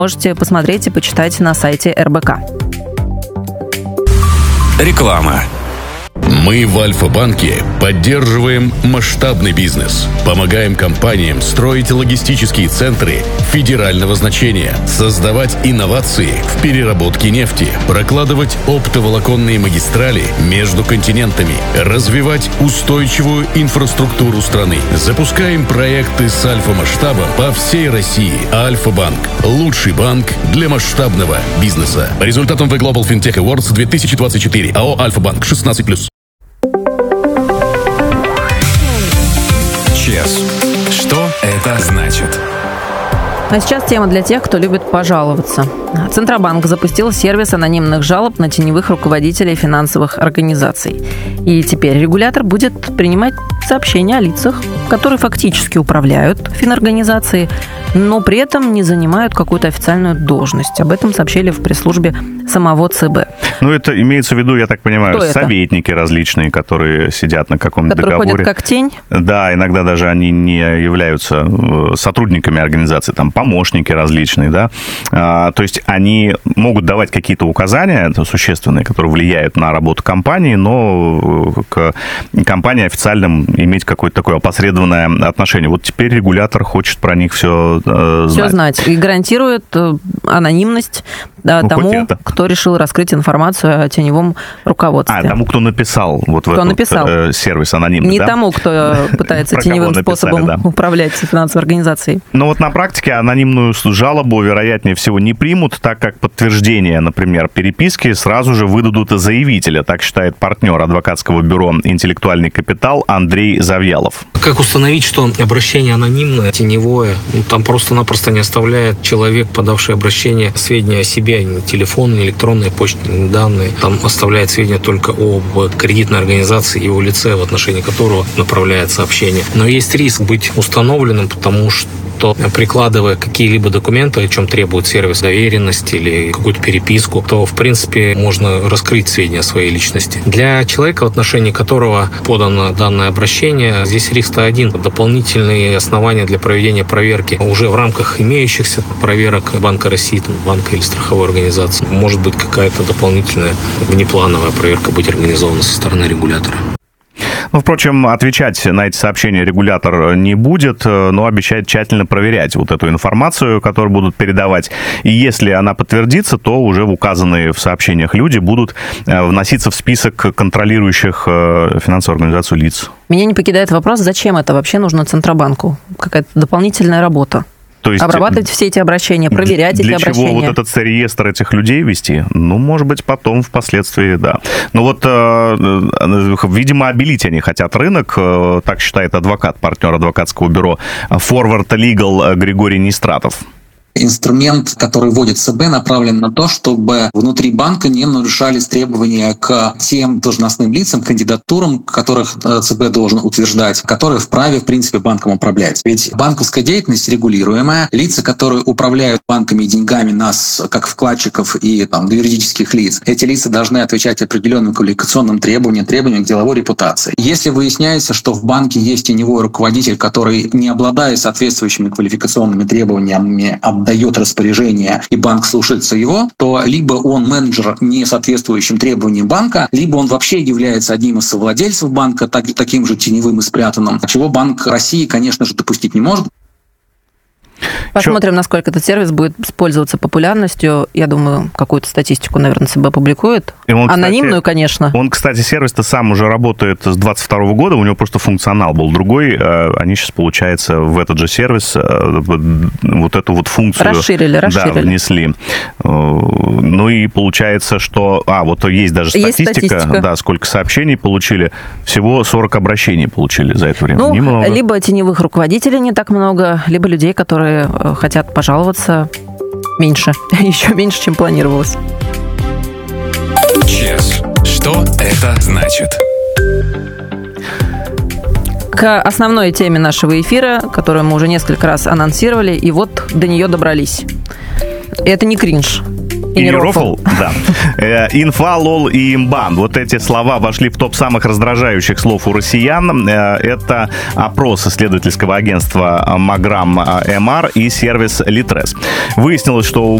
можете посмотреть и почитать на сайте РБК. Реклама. Мы в Альфа-банке поддерживаем масштабный бизнес, помогаем компаниям строить логистические центры федерального значения, создавать инновации в переработке нефти, прокладывать оптоволоконные магистрали между континентами, развивать устойчивую инфраструктуру страны. Запускаем проекты с альфа-масштабом по всей России. Альфа-банк – лучший банк для масштабного бизнеса. По результатам The Global FinTech Awards 2024. АО «Альфа-банк» 16+. ЧЕС. Что это значит? А сейчас тема для тех, кто любит пожаловаться. Центробанк запустил сервис анонимных жалоб на теневых руководителей финансовых организаций. И теперь регулятор будет принимать сообщения о лицах, которые фактически управляют финорганизацией, но при этом не занимают какую-то официальную должность. Об этом сообщили в пресс-службе самого ЦБ. Ну, это имеется в виду, я так понимаю, советники различные, которые сидят на каком-то договоре. Которые ходят как тень? Да, иногда даже они не являются сотрудниками организации, там, помощники различные, да. То есть они могут давать какие-то указания существенные, которые влияют на работу компании, но к компании официальным иметь какое-то такое опосредованное отношение. Вот теперь регулятор хочет про них все знать. И гарантирует анонимность тому, кто решил раскрыть информацию о теневом руководстве. Тому, кто написал в этот сервис анонимный, не тому, кто пытается теневым способом управлять финансовой организацией. Но вот на практике анонимную жалобу, вероятнее всего, не примут, так как подтверждение, например, переписки сразу же выдадут заявителя, так считает партнер адвокатского бюро «Интеллектуальный капитал» Андрей Завьялов. Как установить, что обращение анонимное, теневое, там просто-напросто не оставляет человек, подавший обращение, сведения о себе, ни телефон, ни электронные почтовые данные. Там оставляет сведения только об кредитной организации и о лице, в отношении которого направляет сообщение. Но есть риск быть установленным, потому что прикладывая какие-либо документы, о чем требует сервис, доверенность или какую-то переписку, то, в принципе, можно раскрыть сведения о своей личности. Для человека, в отношении которого подано данное обращение, здесь риск-то один. Дополнительные основания для проведения проверки уже в рамках имеющихся проверок Банка России, банка или страховой организации. Может быть, какая-то дополнительная внеплановая проверка быть организована со стороны регулятора. Ну, впрочем, отвечать на эти сообщения регулятор не будет, но обещает тщательно проверять вот эту информацию, которую будут передавать. И если она подтвердится, то уже указанные в сообщениях люди будут вноситься в список контролирующих финансовую организацию лиц. Меня не покидает вопрос, зачем это вообще нужно Центробанку? Какая-то дополнительная работа. То есть обрабатывать все эти обращения, проверять эти обращения. Для чего вот этот реестр этих людей вести? Ну, может быть, потом, впоследствии, да. Ну вот, видимо, обелить они хотят рынок, так считает адвокат, партнер адвокатского бюро Forward Legal Григорий Нестратов. Инструмент, который вводит ЦБ, направлен на то, чтобы внутри банка не нарушались требования к тем должностным лицам, кандидатурам, которых ЦБ должен утверждать, которые вправе, в принципе, банком управлять. Ведь банковская деятельность регулируемая. Лица, которые управляют банками и деньгами нас, как вкладчиков и юридических лиц, эти лица должны отвечать определенным квалификационным требованиям к деловой репутации. Если выясняется, что в банке есть теневой руководитель, который, не обладая соответствующими квалификационными требованиями, дает распоряжение, и банк слушается его, то либо он менеджер, не соответствующим требованиям банка, либо он вообще является одним из совладельцев банка, таким же теневым и спрятанным, чего Банк России, конечно же, допустить не может. Посмотрим, насколько этот сервис будет пользоваться популярностью. Я думаю, какую-то статистику, наверное, ЦБ публикует. Анонимную, конечно. Он, кстати, сервис-то сам уже работает с 2022 года, у него просто функционал был другой. Они сейчас, получается, в этот же сервис вот эту вот функцию расширили. Да, внесли. Ну и получается, что... вот есть даже статистика. Да, сколько сообщений получили. Всего 40 обращений получили за это время. Немного. Либо теневых руководителей не так много, либо людей, которые хотят пожаловаться, меньше. Еще меньше, чем планировалось. ЧЕС. Что это значит? К основной теме нашего эфира, которую мы уже несколько раз анонсировали, и вот до нее добрались. И это не кринж. И не рофл. Да. Инфа, лол и имбан. Вот эти слова вошли в топ самых раздражающих слов у россиян. Это опрос исследовательского агентства Magram MR и сервис Litres. Выяснилось, что